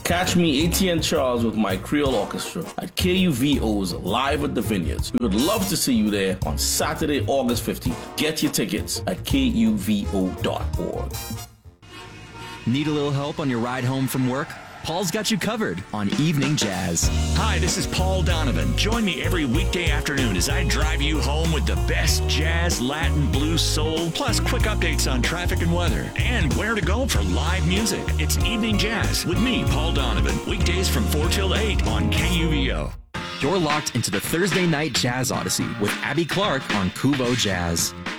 Catch me, ATN Charles, with my Creole Orchestra at KUVO's Live at the Vineyards. We would love to see you there on Saturday, August 15th. Get your tickets at kuvo.org. Need a little help on your ride home from work? Paul's got you covered on Evening Jazz. Hi, this is Paul Donovan. Join me every weekday afternoon as I drive you home with the best jazz, Latin, blues, soul, plus quick updates on traffic and weather, and where to go for live music. It's Evening Jazz with me, Paul Donovan. Weekdays from 4 till 8 on KUVO. You're locked into the Thursday Night Jazz Odyssey with Abby Clark on Kuvo Jazz.